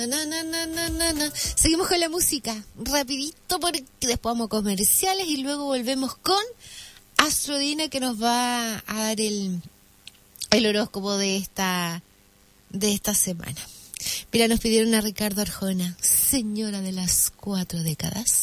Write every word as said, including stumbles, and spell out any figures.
Na, na, na, na, na, na. Seguimos con la música, rapidito porque después vamos a comerciales y luego volvemos con Astrodina, que nos va a dar el, el horóscopo de esta, de esta semana. Mira, nos pidieron a Ricardo Arjona, señora de las cuatro décadas.